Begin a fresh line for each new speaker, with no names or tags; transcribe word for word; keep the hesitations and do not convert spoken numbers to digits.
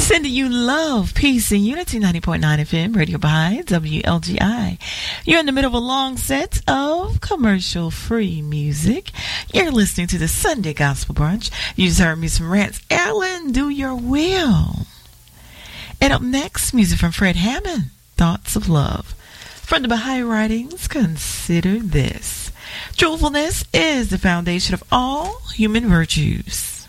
Sending you love, peace, and unity. Ninety point nine F M, Radio by W L G I. You're in the middle of a long set of commercial-free music. You're listening to the Sunday Gospel Brunch. You just heard me some Rance Allen, Do Your Will. And up next, music from Fred Hammond, Thoughts of Love. From the Baha'i writings, consider this. Truthfulness is the foundation of all human virtues.